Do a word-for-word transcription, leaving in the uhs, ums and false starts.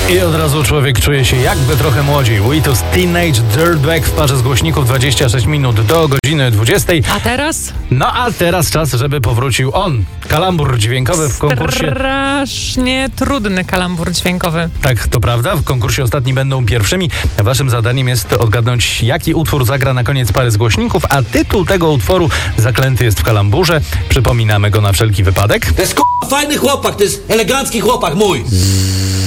I od razu człowiek czuje się jakby trochę młodziej. Witus Teenage Dirtbag w parze z głośników dwadzieścia sześć minut do godziny dwudziestej. A teraz? No a teraz czas, żeby powrócił on. Kalambur dźwiękowy w konkursie. Strasznie trudny kalambur dźwiękowy. Tak, to prawda. W konkursie ostatni będą pierwszymi. Waszym zadaniem jest odgadnąć, jaki utwór zagra na koniec pary z głośników, a tytuł tego utworu zaklęty jest w kalamburze. Przypominamy go na wszelki wypadek. To jest k***a fajny chłopak, to jest elegancki chłopak mój.